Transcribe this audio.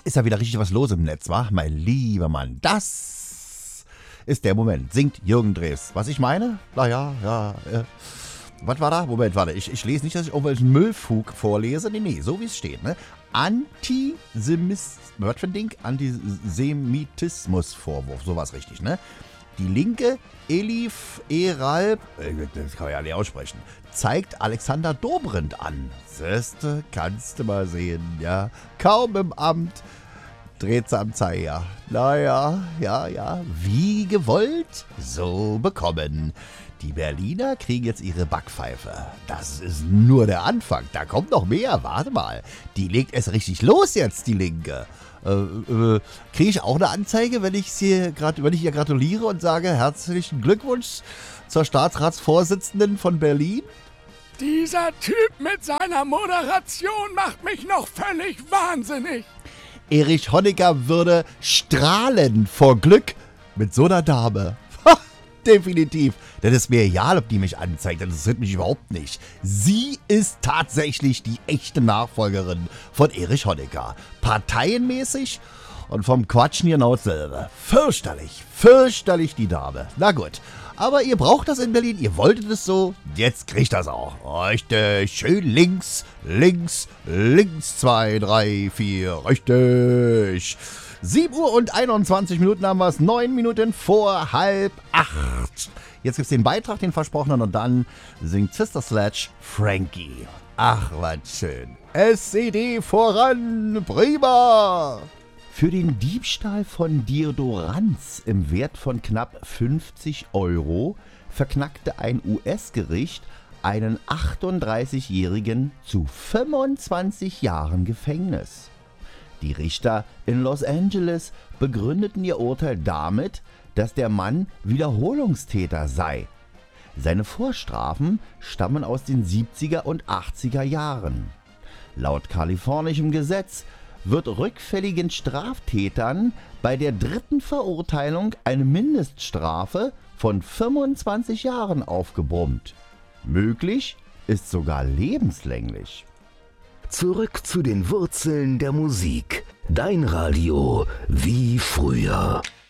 Ist ja wieder richtig was los im Netz, wa? Mein lieber Mann, das ist der Moment. Singt Jürgen Drews. Was ich meine? Was war da? Moment, warte. Ich lese nicht, dass ich irgendwelchen Müllfug vorlese. Nee, so wie es steht, ne? Was für ein Ding? Antisemitismusvorwurf, sowas richtig, ne? Die Linke, Elif Eralb, das kann man ja nicht aussprechen, zeigt Alexander Dobrindt an. Siehste, kannst du mal sehen, ja. Kaum im Amt, dreht sie am Zeiger. Naja, ja, wie gewollt, so bekommen. Die Berliner kriegen jetzt ihre Backpfeife. Das ist nur der Anfang, da kommt noch mehr, warte mal. Die legt es richtig los jetzt, die Linke. Kriege ich auch eine Anzeige, wenn ich ihr gratuliere und sage, herzlichen Glückwunsch zur Staatsratsvorsitzenden von Berlin? Dieser Typ mit seiner Moderation macht mich noch völlig wahnsinnig. Erich Honecker würde strahlen vor Glück mit so einer Dame. Definitiv. Das ist mir egal, ob die mich anzeigt. Das interessiert mich überhaupt nicht. Sie ist tatsächlich die echte Nachfolgerin von Erich Honecker. Parteienmäßig und vom Quatschen genau dasselbe. Fürchterlich die Dame. Na gut. Aber ihr braucht das in Berlin, ihr wolltet es so, jetzt kriegt das auch. Richtig, schön links, 2, 3, 4, richtig. 7:21 haben wir es, 9 Minuten vor 7:30. Jetzt gibt's den Beitrag, den versprochenen, und dann singt Sister Sledge Frankie. Ach, was schön. SED voran, prima! Für den Diebstahl von Deodoranz im Wert von knapp 50 € verknackte ein US-Gericht einen 38-Jährigen zu 25 Jahren Gefängnis. Die Richter in Los Angeles begründeten ihr Urteil damit, dass der Mann Wiederholungstäter sei. Seine Vorstrafen stammen aus den 70er und 80er Jahren. Laut kalifornischem Gesetz wird rückfälligen Straftätern bei der dritten Verurteilung eine Mindeststrafe von 25 Jahren aufgebrummt. Möglich ist sogar lebenslänglich. Zurück zu den Wurzeln der Musik. Dein Radio wie früher.